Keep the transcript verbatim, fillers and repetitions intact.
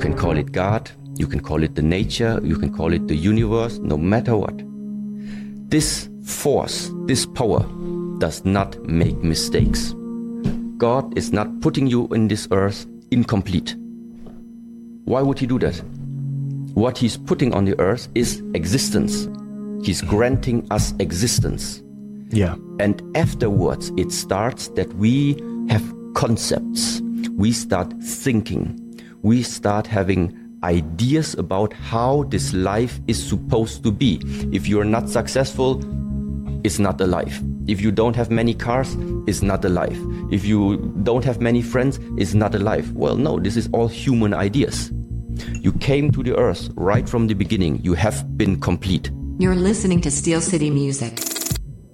can call it God, you can call it the nature, you can call it the universe, no matter what. This force, this power does not make mistakes. God is not putting you in this earth incomplete. Why would he do that? What he's putting on the earth is existence. He's granting us existence. Yeah. And afterwards, it starts that we have concepts. We start thinking. We start having ideas about how this life is supposed to be. If you're not successful, it's not a life. If you don't have many cars, it's not a life. If you don't have many friends, it's not a life. Well, no, this is all human ideas. You came to the earth right from the beginning. You have been complete. You're listening to Steel City Music.